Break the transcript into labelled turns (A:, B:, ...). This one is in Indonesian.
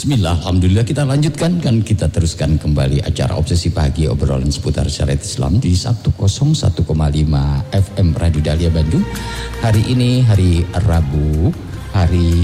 A: Bismillah, alhamdulillah kita lanjutkan kan kita teruskan kembali acara Obsesi Pagi obrolan seputar syariat Islam di 101,5 FM Radio Dahlia Bandung. Hari ini hari Rabu, hari